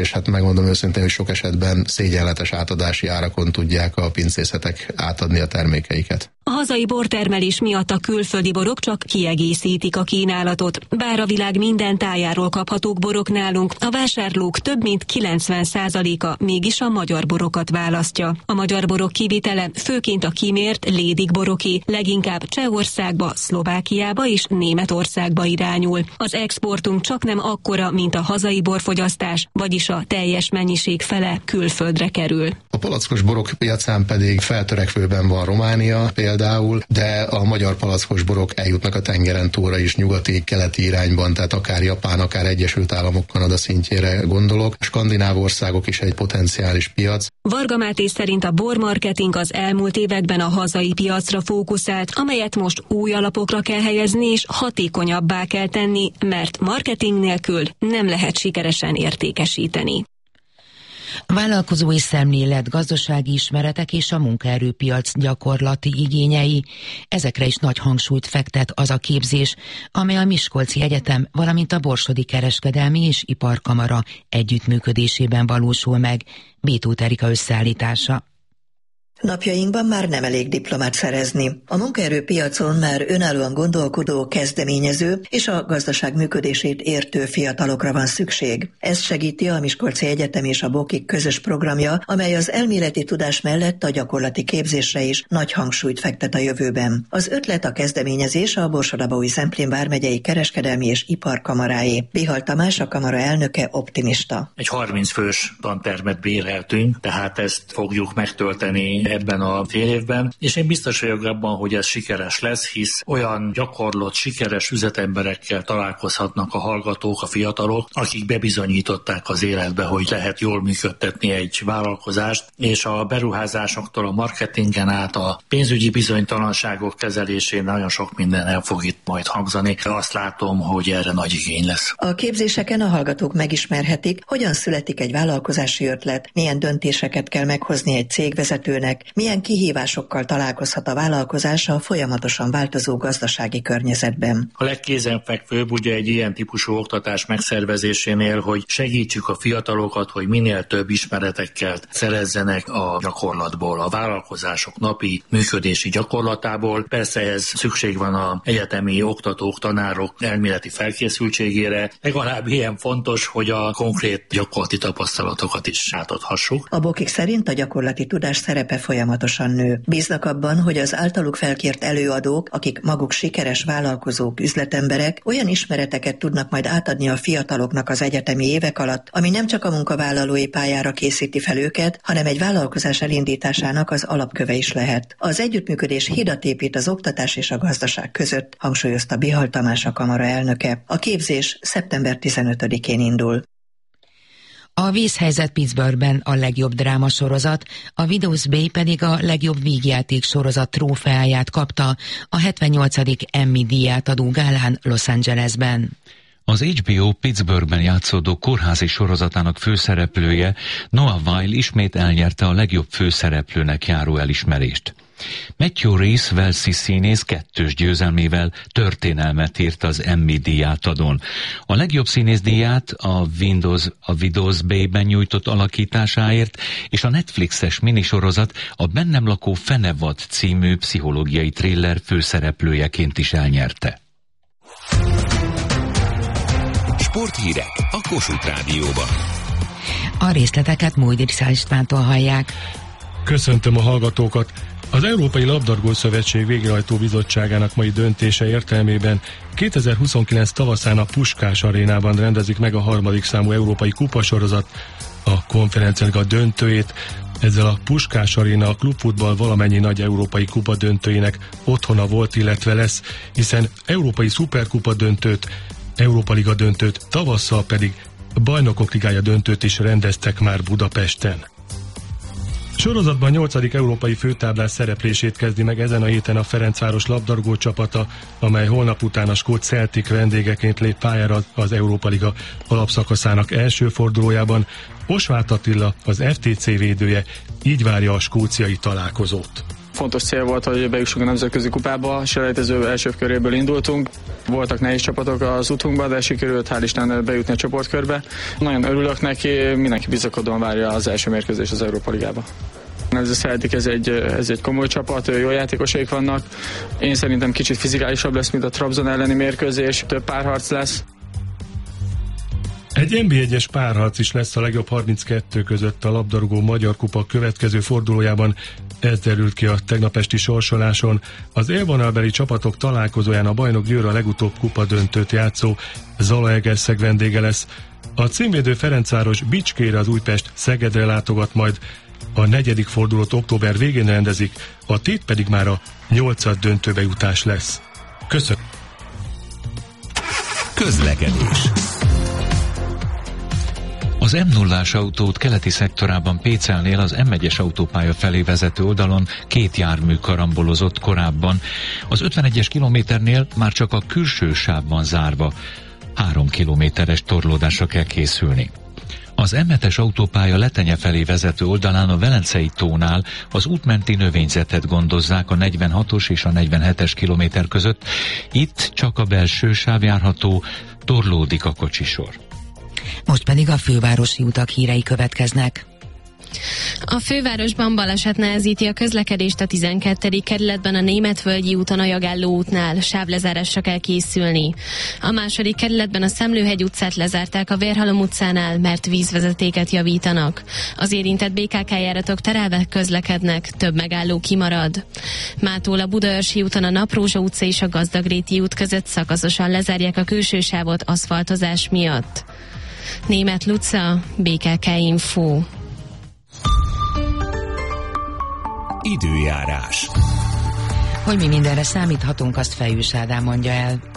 és hát megmondom őszintén, hogy sok esetben szégyenletes átadási árakon tudják a pincészetek átadni a termékeiket. A hazai bortermelés miatt a külföldi borok csak kiegészítik a kínálatot. Bár a világ minden tájáról kaphatók borok nálunk, a vásárlók több mint 90%-a mégis a magyar borokat választja. A magyar borok kivitele főként a kimért Lédik boroké, leginkább Csehországba, Szlovákiába és Németországba irányul. Az exportunk csaknem akkora, mint a hazai borfogyasztás, vagyis a teljes mennyiség fele külföldre kerül. A palackos borok piacán pedig feltörekvőben van Románia például, de a magyar palackos borok eljutnak a tengeren túlra is nyugati, keleti irányban, tehát akár Japán, akár Egyesült Államok, Kanada szintjére gondolok. A skandináv országok is egy potenciális piac. Varga Máté szerint a bormarketing az elmúlt években a hazai piacra fókuszált, amelyet most új alapokra kell helyezni és hatékonyabbá kell tenni, mert marketing nélkül nem lehet sikeresen értékesíteni. Vállalkozói szemlélet, gazdasági ismeretek és a munkaerőpiac gyakorlati igényei. Ezekre is nagy hangsúlyt fektet az a képzés, amely a Miskolci Egyetem, valamint a Borsodi Kereskedelmi és Iparkamara együttműködésében valósul meg. Bétóth Erika összeállítása. Napjainkban már nem elég diplomát szerezni. A munkaerőpiacon már önállóan gondolkodó, kezdeményező és a gazdaság működését értő fiatalokra van szükség. Ezt segíti a Miskolci Egyetem és a BOKIK közös programja, amely az elméleti tudás mellett a gyakorlati képzésre is nagy hangsúlyt fektet a jövőben. Az ötlet, a kezdeményezés a Borsod-Abaúj-Zemplén vármegyei kereskedelmi és iparkamaráé. Bihal Tamás, a kamara elnöke optimista. Egy 30 fős tantermet béreltünk, tehát ezt fogjuk megtölteni ebben a fél évben, és én biztos vagyok abban, hogy ez sikeres lesz, hisz olyan gyakorlott, sikeres üzletemberekkel találkozhatnak a hallgatók, a fiatalok, akik bebizonyították az életbe, hogy lehet jól működtetni egy vállalkozást, és a beruházásoktól a marketingen át a pénzügyi bizonytalanságok kezelésén nagyon sok minden el fog itt majd hangzani. Azt látom, hogy erre nagy igény lesz. A képzéseken a hallgatók megismerhetik, hogyan születik egy vállalkozási ötlet, milyen döntéseket kell meghozni egy cégvezetőnek, milyen kihívásokkal találkozhat a vállalkozás a folyamatosan változó gazdasági környezetben. A legkézenfekvőbb ugye egy ilyen típusú oktatás megszervezésénél, hogy segítsük a fiatalokat, hogy minél több ismeretekkel szerezzenek a gyakorlatból, a vállalkozások napi működési gyakorlatából. Persze ehhez szükség van az egyetemi oktatók, tanárok elméleti felkészültségére. Legalább ilyen fontos, hogy a konkrét gyakorlati tapasztalatokat is átadhassuk. A BOKIK szerint a gyakorlati tudás szerepe folyamatosan nő. Bíznak abban, hogy az általuk felkért előadók, akik maguk sikeres vállalkozók, üzletemberek, olyan ismereteket tudnak majd átadni a fiataloknak az egyetemi évek alatt, ami nem csak a munkavállalói pályára készíti fel őket, hanem egy vállalkozás elindításának az alapköve is lehet. Az együttműködés hidat épít az oktatás és a gazdaság között, hangsúlyozta Bihal Tamás, a kamara elnöke. A képzés szeptember 15-én indul. A Vészhelyzet Pittsburghben a legjobb drámasorozat, a Widow's Bay pedig a legjobb vígjáték sorozat trófeáját kapta a 78. Emmy díját adó gálán Los Angelesben. Az HBO Pittsburghben játszódó kórházi sorozatának főszereplője, Noah Wyle ismét elnyerte a legjobb főszereplőnek járó elismerést. Matthew Rhys walesi színész 2-s győzelmével történelmet írt az Emmy díjátadón. A legjobb színész díját a Widow's Bay-ben nyújtott alakításáért és a Netflixes minisorozat a Bennem lakó Fenevad című pszichológiai thriller főszereplőjeként is elnyerte. Sporthírek a Kossuth Rádióban. A részleteket Mújdir Istvántól hallják. Köszöntöm a hallgatókat! Az Európai Labdarúgó Szövetség végrehajtó bizottságának mai döntése értelmében 2029 tavaszán a Puskás arénában rendezik meg a 3. számú európai kupasorozat, a Konferencia döntőjét. Ezzel a Puskás aréna a klubfutball valamennyi nagy európai kupa döntőjének otthona volt, illetve lesz, hiszen európai szuperkupa döntőt, Európa Liga döntőt, tavasszal pedig Bajnokok Ligája döntőt is rendeztek már Budapesten. Sorozatban 8. európai főtáblás szereplését kezdi meg ezen a héten a Ferencváros labdarúgó csapata, amely holnap után a skót Celtic vendégeként lép pályára az Európa Liga alapszakaszának első fordulójában. Osváth Attila, az FTC védője, így várja a skóciai találkozót. fontos cél volt, hogy bejussunk a nemzetközi kupába, a selejtező első köréből indultunk. Voltak nehéz csapatok az utunkban, de sikerült hál' Istennek bejutni a csoportkörbe. Nagyon örülök neki, mindenki bizakodóan várja az első mérkőzés az Európa Ligába. Ez a Celtic, ez egy komoly csapat, jó játékosaik vannak. Én szerintem kicsit fizikálisabb lesz, mint a Trabzon elleni mérkőzés, több párharc lesz. Egy NB1-es párharc is lesz a legjobb 32 között a labdarúgó Magyar Kupa következő fordulójában. Ez derült ki a tegnap esti sorsoláson. Az élvonalbeli csapatok találkozóján a bajnok Győr a legutóbb kupa döntőt játszó Zalaegerszeg vendége lesz. A címvédő Ferencváros Bicskére, az Újpest Szegedre látogat majd. A 4. fordulót október végén rendezik, a tét pedig már a 8. döntőbe jutás lesz. Köszönöm! Közlekedés. Az M0-ás autót keleti szektorában Pécelnél az M1-es autópálya felé vezető oldalon 2 jármű karambolozott korábban. Az 51-es kilométernél már csak a külső sáv van zárva. 3 kilométeres torlódásra kell készülni. Az M7-es autópálya Letenye felé vezető oldalán a Velencei tónál az útmenti növényzetet gondozzák a 46-os és a 47-es kilométer között. Itt csak a belső sáv járható, torlódik a kocsisor. Most pedig a fővárosi utak hírei következnek. A fővárosban baleset nehezíti a közlekedést a 12. kerületben a Németvölgyi úton a Jagálló útnál, sávlezárásra kell készülni. A 2. kerületben a Szemlőhegy utcát lezárták a Vérhalom utcánál, mert vízvezetéket javítanak. Az érintett BKK járatok terelve közlekednek, több megálló kimarad. Mától a Budaörsi úton a Naprózsa utca és a Gazdagréti út között szakaszosan lezárják a külső sávot aszfaltozás miatt. Németh Luca, BKK Info. Időjárás. Hogy mi mindenre számíthatunk, azt Fejős Ádám mondja el.